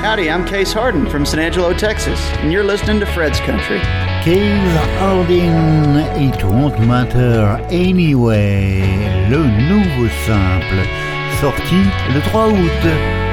Howdy, I'm Case Hardin from San Angelo, Texas, and you're listening to Fred's Country. Case Hardin, It Won't Matter Anyway, le nouveau simple, sorti le 3 août.